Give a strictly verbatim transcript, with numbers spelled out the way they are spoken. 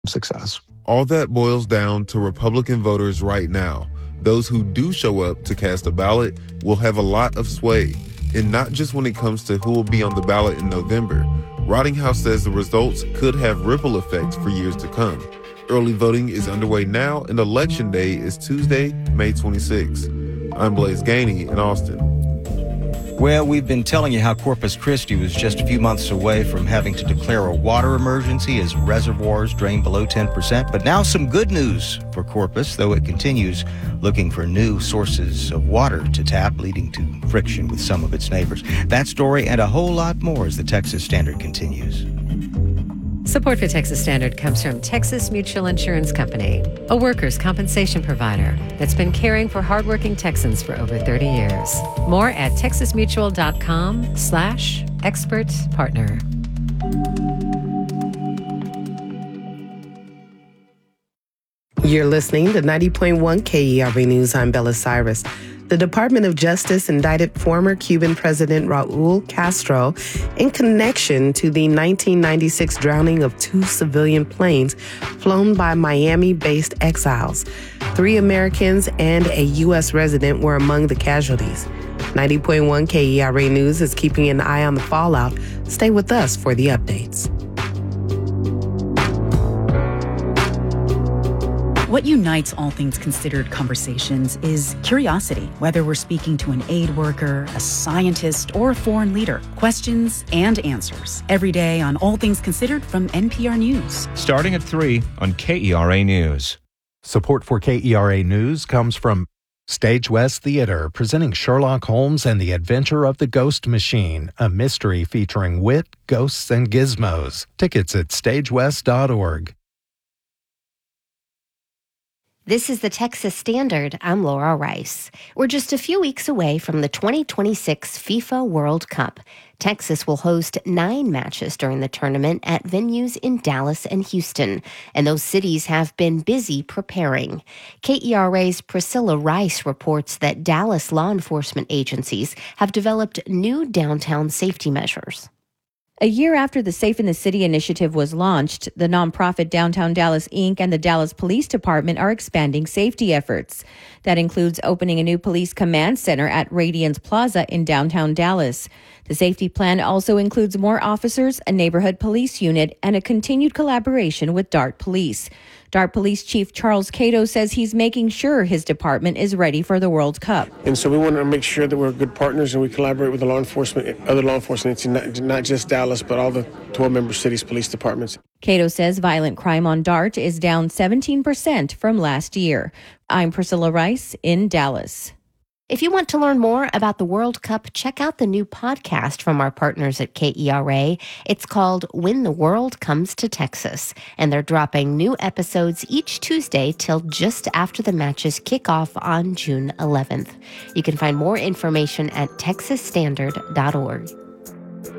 success. All that boils down to Republican voters right now. Those who do show up to cast a ballot will have a lot of sway, and not just when it comes to who will be on the ballot in November. Rottinghouse says the results could have ripple effects for years to come. Early voting is underway now, and Election Day is Tuesday, May twenty-sixth. I'm Blaise Gainey in Austin. Well, we've been telling you how Corpus Christi was just a few months away from having to declare a water emergency as reservoirs drain below ten percent. But now some good news for Corpus, though it continues looking for new sources of water to tap, leading to friction with some of its neighbors. That story and a whole lot more as the Texas Standard continues. Support for Texas Standard comes from Texas Mutual Insurance Company, a workers' compensation provider that's been caring for hardworking Texans for over thirty years. More at texasmutual.com slash expert partner. You're listening to ninety point one K E R V News. I'm Bella Cyrus. The Department of Justice indicted former Cuban President Raul Castro in connection to the nineteen ninety-six drowning of two civilian planes flown by Miami-based exiles. Three Americans and a U S resident were among the casualties. ninety point one K E R V News is keeping an eye on the fallout. Stay with us for the updates. What unites All Things Considered conversations is curiosity, whether we're speaking to an aid worker, a scientist, or a foreign leader. Questions and answers every day on All Things Considered from N P R News. Starting at three on K E R A News. Support for K E R A News comes from Stage West Theater, presenting Sherlock Holmes and the Adventure of the Ghost Machine, a mystery featuring wit, ghosts, and gizmos. Tickets at stage west dot org. This is the Texas Standard. I'm Laura Rice. We're just a few weeks away from the twenty twenty-six FIFA World Cup. Texas will host nine matches during the tournament at venues in Dallas and Houston, and those cities have been busy preparing. K E R A's Priscilla Rice reports that Dallas law enforcement agencies have developed new downtown safety measures. A year after the Safe in the City initiative was launched, the nonprofit Downtown Dallas Incorporated and the Dallas Police Department are expanding safety efforts. That includes opening a new police command center at Radiance Plaza in downtown Dallas. The safety plan also includes more officers, a neighborhood police unit, and a continued collaboration with DART Police. DART Police Chief Charles Cato says he's making sure his department is ready for the World Cup. And so we want to make sure that we're good partners and we collaborate with the law enforcement, other law enforcement, not, not just Dallas, but all the twelve member cities police departments. Cato says violent crime on DART is down seventeen percent from last year. I'm Priscilla Rice in Dallas. If you want to learn more about the World Cup, check out the new podcast from our partners at K E R A. It's called When the World Comes to Texas, and they're dropping new episodes each Tuesday till just after the matches kick off on June eleventh. You can find more information at texas standard dot org.